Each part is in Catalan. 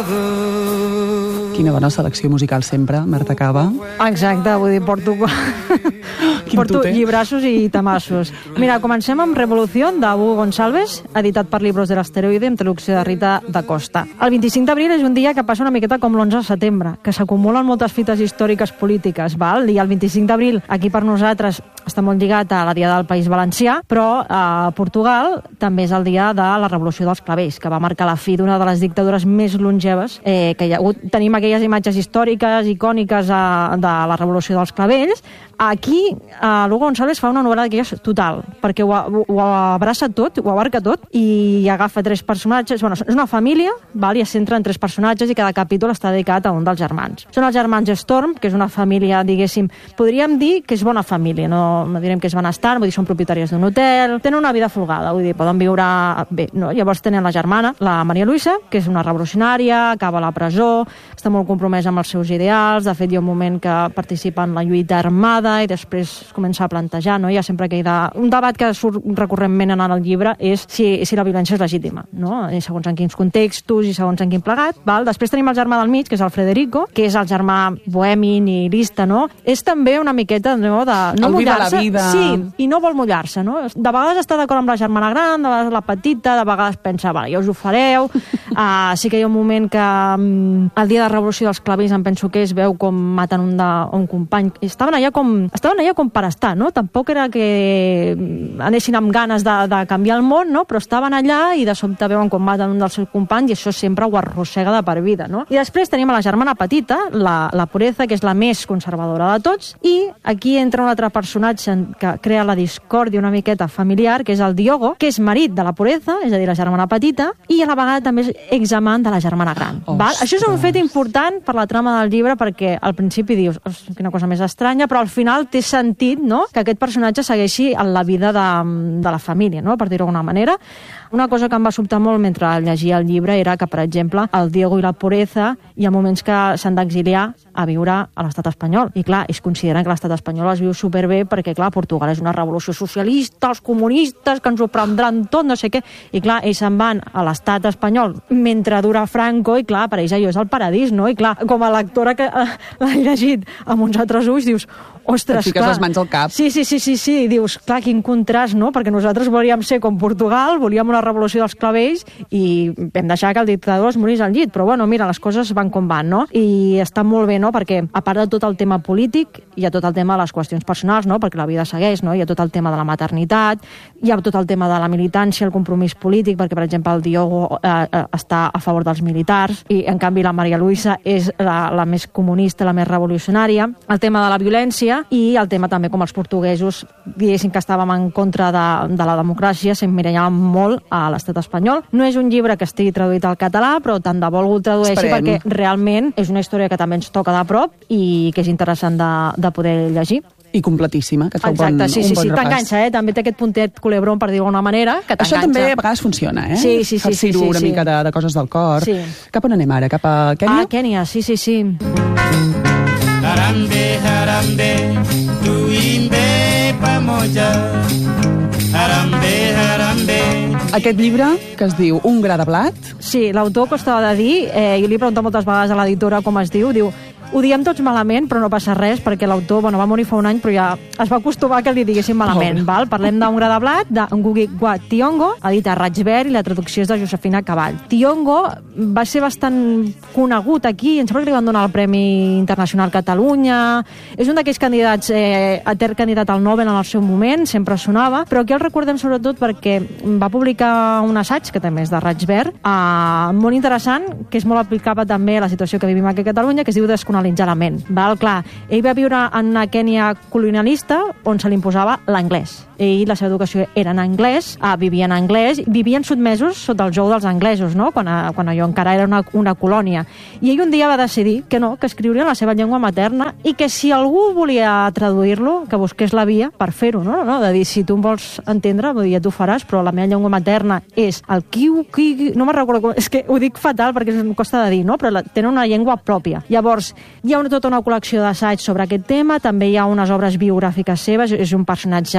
Quina bona selecció musical sempre, Marta Cava. Exacte, vull dir, porto llibrassos i tamassos. Mira, comencem amb Revolució, de Hugo Gonçalves, editat per Libros de l'Asteroide, amb traducció de Rita da Costa. El 25 d'abril és un dia que passa una miqueta com l'11 de setembre, que s'acumulen moltes fites històriques polítiques, val? I el 25 d'abril, aquí per nosaltres, està molt lligat a la Dia del País Valencià, però a Portugal també és el dia de la Revolució dels Clavells, que va marcar la fi d'una de les dictadures més longeves que hi ha hagut. Tenim aquelles imatges històriques, icòniques de la Revolució dels Clavells. Aquí, l'Hugo Gonçalves fa una novel·la d'aquelles total, perquè ho abraça tot, ho abarca tot, i agafa tres personatges. Bueno, és una família, val? I es centra en tres personatges i cada capítol està dedicat a un dels germans. Són els germans Storm, que és una família, diguéssim, podríem dir que és bona família, no direm que és benestant, vull dir, són propietaris d'un hotel, tenen una vida folgada, vull dir, poden viure bé, no? Llavors tenen la germana, la Maria Luisa, que és una revolucionària, acaba a la presó, està molt compromesa amb els seus ideals, de fet hi ha un moment que participa en la lluita armada i després es comença a plantejar, no? Hi ha sempre un debat que surt recurrentment en el llibre és si la violència és legítima, no? I segons en quins contextos i segons en quin plegat, val? Després tenim el germà del mig, que és el Frederico, que és el germà bohemi, nihilista, no? És també una miqueta, no?, de no mullar-se. Sí, i no vol mullar-se, no? De vegades està d'acord amb la germana gran, de vegades la petita, de vegades pensa, vale, ja us ho fareu. Sí que hi ha un moment que el dia de la Revolució dels Clavells em penso que es veu com maten un company. Estaven allà com per estar, no? Tampoc era que anessin amb ganes de canviar el món, no? Però estaven allà i de sobte veuen com maten un dels seus companys i això sempre ho arrossega de per vida, no? I després tenim a la germana petita, la Pureza, que és la més conservadora de tots, i aquí entra un altre personatge que crea la discòrdia una miqueta familiar, que és el Diogo, que és marit de la Pureza, és a dir, la germana petita, i a la vegada també és examant de la germana gran. Val? Això és un fet important per la trama del llibre, perquè al principi dius, quina cosa més estranya, però al final té sentit, no?, que aquest personatge segueixi en la vida de la família, no?, per dir-ho d'alguna manera. Una cosa que em va sobtar molt mentre llegia el llibre era que, per exemple, el Diego i la Pureza hi ha moments que s'han d'exiliar a viure a l'estat espanyol. I clar, ells consideren que l'estat espanyol es viu superbé perquè, clar, Portugal és una revolució socialista, els comunistes que ens ho prendran tot, no sé què. I clar, ells se'n van a l'estat espanyol mentre dura Franco i clar, per ells allò és el paradís, no? I clar, com a lectora que l'ha llegit amb uns altres ulls, dius, ostres, et fiques les mans al cap. Sí, dius, clar, quin contrast, no? Perquè nosaltres volíem ser com Portugal, volíem una revolució dels clavells i vam deixar que el dictador es morís al llit, però bueno, mira, les coses van com van, no? I està molt bé, no? Perquè a part de tot el tema polític, hi ha tot el tema de les qüestions personals, no? Perquè la vida segueix, no? Hi ha tot el tema de la maternitat, hi ha tot el tema de la militància, el compromís polític, perquè, per exemple, el Diogo està a favor dels militars i, en canvi, la Maria Luisa és la més comunista, la més revolucionària. El tema de la violència i el tema també com els portuguesos, diguéssim que estàvem en contra de la democràcia, s'emmirallàvem molt a l'estat espanyol. No és un llibre que estigui traduït al català, però tant de bo algú el tradueixi perquè realment és una història que també ens toca de prop i que és interessant de poder llegir. I completíssima, que et fa un bon repàs. Sí, t'enganxa, també té aquest puntet culebrón, per dir-ho d'alguna manera, que t'enganxa. Això també a vegades funciona, Sí. Farcir-ho una mica de coses del cor. Sí. Cap on anem ara? Cap a Kènia? Kènia, sí. Harambe, harambe, tuimbe pamoja. Harambe, harambe. Aquest llibre, que es diu Un gra de blat. Sí, l'autor costava de dir, jo li he preguntat moltes vegades a l'editora com es diu, ho diem tots malament, però no passa res, perquè l'autor, va morir fa un any, però ja es va acostumar que li diguéssim malament, val? Parlem d'un gra de blat, de Ngugi wa Thiong'o, edit a Raig Verd, i la traducció és de Josefina Cavall. Thiong'o va ser bastant conegut aquí, em sembla que li van donar el Premi Internacional Catalunya, és un d'aquells candidats, etern candidat al Nobel en el seu moment, sempre sonava, però aquí el recordem sobretot perquè va publicar un assaig, que també és de Raig Verd, molt interessant, que és molt aplicable també a la situació que vivim aquí a Catalunya, que es diu descolonitzar la ment. Val? Clar, ell va viure en una Kènia colonialista on se li imposava l'anglès. Ell, la seva educació era en anglès, vivia en anglès, vivien sotmesos sota el jou dels anglesos, no? Quan allò encara era una colònia. I ell un dia va decidir que no, que escriuria en la seva llengua materna i que si algú volia traduir-lo, que busqués la via per fer-ho, no? De dir, si tu em vols entendre, ja t'ho faràs, però la meva llengua materna és el kiu, no me'n recordo com... És que ho dic fatal perquè em costa de dir, no? Però tenen una llengua pròpia. Llavors, hi ha tota una col·lecció d'assaigs sobre aquest tema, també hi ha unes obres biogràfiques seves, és un personatge increïble,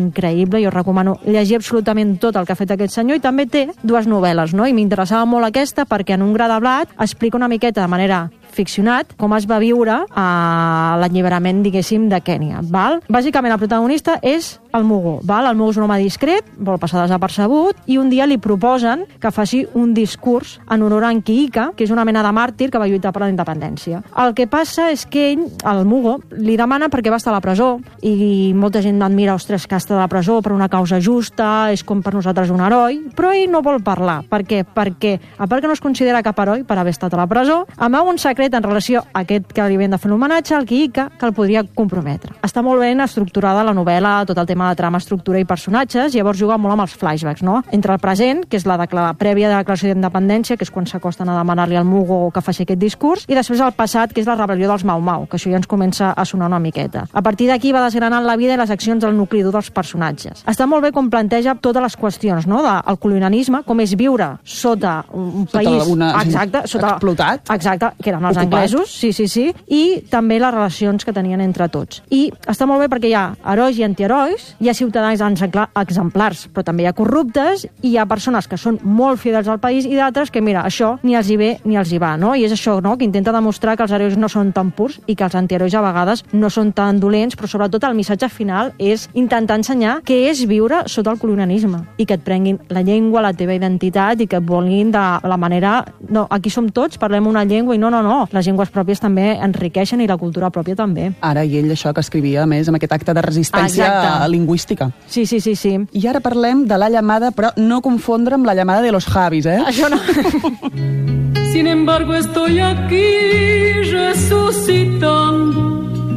increïble, jo recomano llegir absolutament tot el que ha fet aquest senyor, i també té 2 novel·les, no? I m'interessava molt aquesta perquè en Un gra de blat explica una miqueta de manera ficcionat com es va viure a l'alliberament, diguéssim, de Kènia. Val? Bàsicament, el protagonista és el Mugo. Val? El Mugo és un home discret, vol passar desapercebut, i un dia li proposen que faci un discurs en honor a Nkiika, que és una mena de màrtir que va lluitar per la independència. El que passa és que ell, el Mugo, li demana perquè va estar a la presó, i molta gent admira, ostres, que està a la presó per una causa justa, és com per nosaltres un heroi, però ell no vol parlar. Per què? Perquè, a part que no es considera cap heroi per haver estat a la presó, amau un secret en relació a aquest que li havien de fer l'homenatge, el Nkiika, que el podria comprometre. Està molt ben estructurada la novel·la, tot el tema de trama, estructura i personatges, llavors juga molt amb els flashbacks, no? Entre el present, que és la prèvia de la declaració d'independència, que és quan s'acosten a demanar-li al Mugo que faci aquest discurs, i després el passat, que és la rebel·lió dels Mau Mau, que això ja ens comença a sonar una miqueta. A partir d'aquí va desgranant la vida i les accions del nucli dur dels personatges. Està molt bé com planteja totes les qüestions, no? Del colonialisme, com és viure sota un país... Sota explotat. Exacte, que eren els anglesos, sí, i també les relacions que tenien entre tots. I està molt bé perquè hi ha herois i antiherois, hi ha ciutadans exemplars, però també hi ha corruptes, i hi ha persones que són molt fidels al país i d'altres que, mira, això ni els hi ve ni els hi va, no? I és això, no?, que intenta demostrar que els herois no són tan purs i que els antiherois a vegades no són tan dolents, però sobretot el missatge final és intentar ensenyar què és viure sota el colonialisme i que et prenguin la llengua, la teva identitat, i que et vulguin de la manera... No, aquí som tots, parlem una llengua, i no, les llengües pròpies també enriqueixen i la cultura pròpia també. Ara, i ell això que escrivia, a més, amb aquest acte de resistència lingüística. Sí. I ara parlem de la llamada, però no confondre amb la llamada de los Javis, eh? Això no. Sin embargo, estoy aquí resucitando.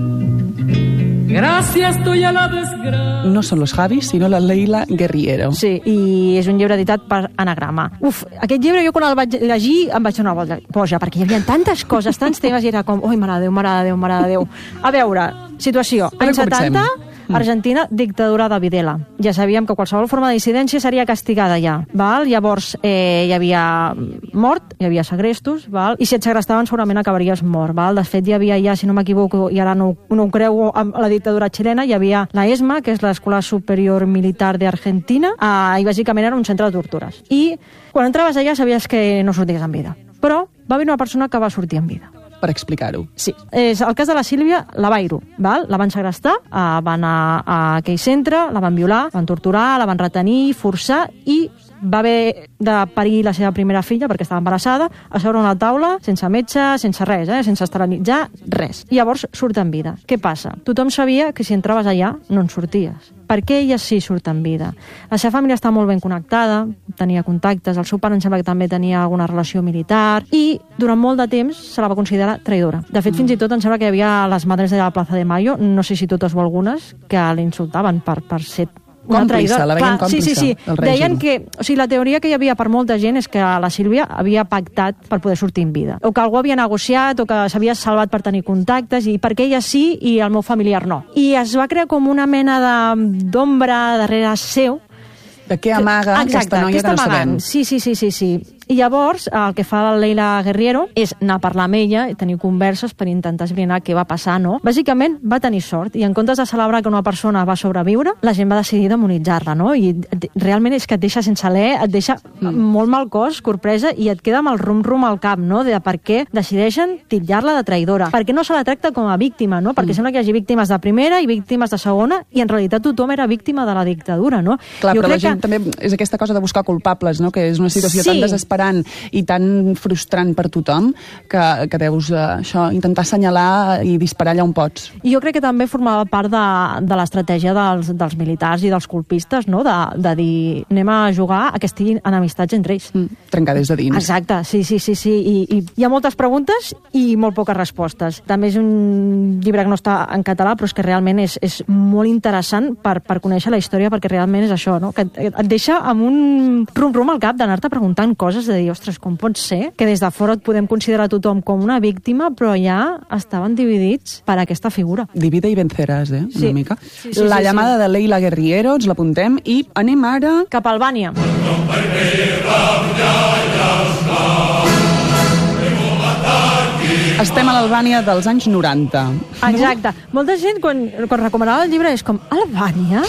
Gracias, estoy a la desgracia. No són los Javis, sinó la Leila Guerriero. Sí, i és un llibre editat per Anagrama. Aquest llibre jo quan el vaig llegir em vaig donar una boja, perquè hi havia tantes coses, tants temes, i era com, oi, mare de Déu. A veure, situació, anys 70... Argentina, dictadura de Videla. Ja sabíem que qualsevol forma de dissidència seria castigada ja. Val? Llavors hi havia mort, hi havia segrestos, val? I si et segrestaven segurament acabaries mort. Val? De fet, hi havia ja, si no m'equivoco, i ara no ho creu amb la dictadura xilena, hi havia la ESMA, que és l'Escola Superior Militar d'Argentina, i bàsicament era un centre de tortures. I quan entraves allà sabies que no sorties en vida. Però va haver una persona que va sortir en vida. Per explicar-ho. Sí. És el cas de la Sílvia Lavairo. Val? La van segrestar, va anar a aquell centre, la van violar, la van torturar, la van retenir, forçar, i va haver de parir la seva primera filla perquè estava embarassada, a sobre una taula, sense metge, sense res, sense esterilitzar, res. I llavors surt en vida. Què passa? Tothom sabia que si entraves allà no en sorties. Per què ella sí surt en vida? La seva família està molt ben connectada, tenia contactes, el seu pare em sembla que també tenia alguna relació militar, i durant molt de temps se la va considerar traïdora. De fet, fins i tot em sembla que hi havia les madres de la Plaza de Mayo, no sé si totes o algunes, que l'insultaven per ser una traïdora. La veien còmplice, sí. Deien que, o sigui, la teoria que hi havia per molta gent és que la Sílvia havia pactat per poder sortir en vida, o que algú havia negociat, o que s'havia salvat per tenir contactes, i perquè ella sí i el meu familiar no. I es va crear com una mena d'ombra darrere seu. De què amaga aquesta noia que no sabem. Sí. I llavors el que fa la Leila Guerriero és anar a parlar amb ella i tenir converses per intentar esbrinar què va passar, no? Bàsicament va tenir sort, i en comptes de celebrar que una persona va sobreviure, la gent va decidir demonitzar-la, no? I realment és que et deixa sense alè, et deixa molt mal cos, corpresa, i et queda amb el rum-rum al cap, no? De per què decideixen titllar-la de traïdora. Per què no se la tracta com a víctima, no? Perquè sembla que hi hagi víctimes de primera i víctimes de segona, i en realitat tothom era víctima de la dictadura, no? Clar, però la gent també és aquesta cosa de buscar culpables, no? Que és una situació tan desesperant i tan frustrant per tothom que deus intentar assenyalar i disparar allà on pots. I jo crec que també formava part de l'estratègia dels militars i dels colpistes, no? De dir, anem a jugar a que estiguin enemistats entre ells. Trencar des de dins. Exacte, sí. I hi ha moltes preguntes i molt poques respostes. També és un llibre que no està en català, però és que realment és molt interessant per conèixer la història, perquè realment és això, no? Que et deixa amb un rum-rum al cap d'anar-te preguntant coses, de dir, ostres, com pot ser que des de fora et podem considerar tothom com una víctima, però ja estaven dividits per aquesta figura. Divide i venceràs, una mica. Sí, la llamada de Leila Guerriero, ens l'apuntem, i anem ara cap a Albània. Estem a l'Albània dels anys 90. Exacte. Molta gent, quan recomanava el llibre, és com, Albània?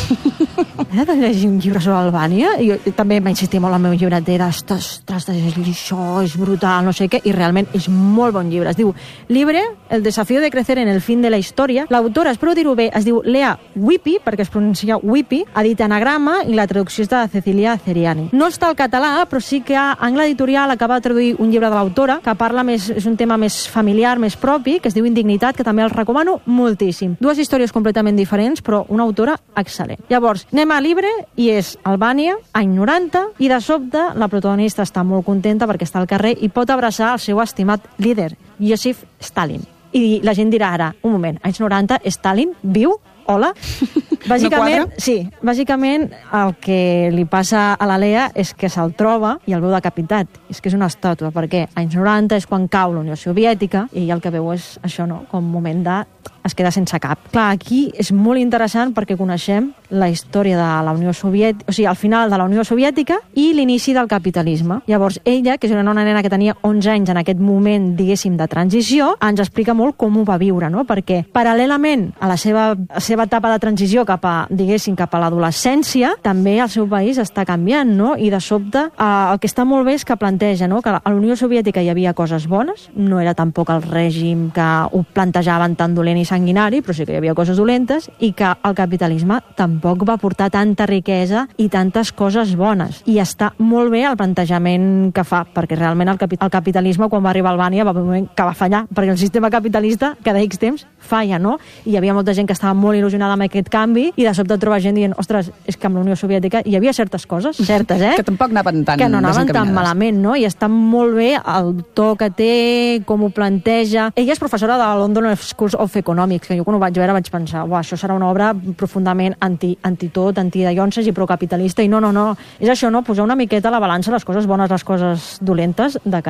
He de llegir un llibre sobre Albània? I jo també m'ha insistit molt al meu llibreter, ostres, això és brutal, no sé què, i realment és molt bon llibre. Es diu Libre, el desafío de crecer en el fin de la història. L'autora, espero dir-ho bé, es diu Lea Whippy, perquè es pronuncia Whippy, ha dit anagrama, i la traducció és de Cecilia Ceriani. No està al català, però sí que Angle Editorial acaba de traduir un llibre de l'autora que parla més, és un tema més familiar, més propi, que es diu Indignitat, que també el recomano moltíssim. Dues històries completament diferents, però una autora excel·lent. Llavors, anem a Libre, i és Albània, any 90, i de sobte la protagonista està molt contenta perquè està al carrer i pot abraçar el seu estimat líder, Josif Stalin. I la gent dirà ara, un moment, anys 90, Stalin viu? Hola? Bàsicament, sí, bàsicament el que li passa a la Lea és que se'l troba i el veu decapitat. És que és una estàtua, perquè anys 90 és quan cau la Unió Soviètica i el que veu és això, no? Com un moment de... es queda sense cap. Clar, aquí és molt interessant perquè coneixem la història de la Unió Soviètica, o sigui, el final de la Unió Soviètica i l'inici del capitalisme. Llavors, ella, que és una nena que tenia 11 anys en aquest moment, diguéssim, de transició, ens explica molt com ho va viure, no? Perquè, paral·lelament a la seva etapa de transició cap a, diguéssim, cap a l'adolescència, també el seu país està canviant, no? I de sobte, el que està molt bé és que planteja, no? Que a la Unió Soviètica hi havia coses bones, no era tampoc el règim que ho plantejaven tan dolent i sanguinari, però sí que hi havia coses dolentes, i que el capitalisme tampoc va portar tanta riquesa i tantes coses bones. I està molt bé el plantejament que fa, perquè realment el capitalisme, quan va arribar a Albània, va haver un moment que va fallar, perquè el sistema capitalista cada X temps falla, no? I hi havia molta gent que estava molt il·lusionada amb aquest canvi, i de sobte troba gent dient, ostres, és que amb la Unió Soviètica hi havia certes coses, certes, que tampoc anaven tan que no anaven tan malament, no? I està molt bé el to que té, com ho planteja. Ella és professora de la London School of Economics, que jo quan ho vaig veure vaig pensar, això serà una obra profundament anti-tot, anti-dallonses i procapitalista, i no, és això, no? Posar una miqueta a la balança les coses bones, les coses dolentes de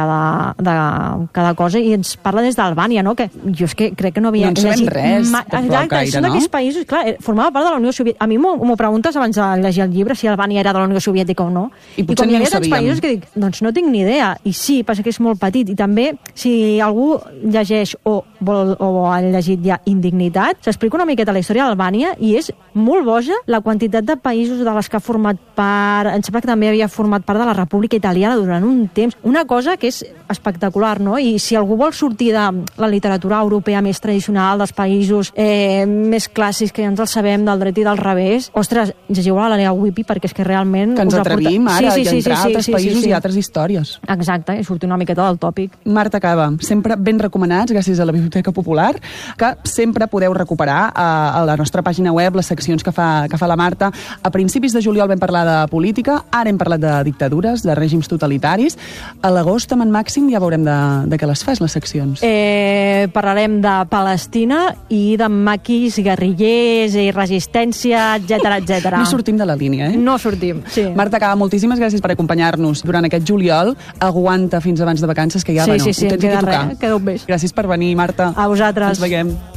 cada cosa, i ens parla des d'Albània, no? Que jo és que crec que no havia... No en sabem res, són d'aquests països, clar, formava part de la Unió Soviètica. A mi m'ho preguntes abans de llegir el llibre si Albània era de la Unió Soviètica o no. I potser ni ho sabíem. Països que dic, doncs no tinc ni idea. I sí, passa que és molt petit. I també, si algú llegeix o ha llegit ja Indignitat, s'explica una miqueta la història d'Albània i és molt boja la quantitat de països de les que ha format part. Em sembla que també havia format part de la República Italiana durant un temps. Una cosa que és espectacular, no? I si algú vol sortir de la literatura europea més tradicional, dels països més clàssics que ja ens el sabem, del dret i del revés, ostres, llegiu a la Lea Whippy, perquè és que realment... Que ens atrevim ara i entrar a altres països i altres històries. Exacte, i sortir una miqueta del tòpic. Marta Cava, sempre ben recomanats gràcies a la Biblioteca Popular, que sempre podeu recuperar a la nostra pàgina web les seccions que fa la Marta. A principis de juliol vam parlar de política, ara hem parlat de dictadures, de règims totalitaris. A l'agost, amb en Màxim, ja veurem de què les fas, les seccions. Parlarem de Palestina i de maquis, guerrillers i resistència, etc. No sortim de la línia, No sortim, sí. Marta Cava, moltíssimes gràcies per acompanyar-nos durant aquest juliol. Aguanta fins abans de vacances, que ja, ho tens aquí a tocar. Queda un beix. Gràcies per venir, Marta. A vosaltres. Ens veiem.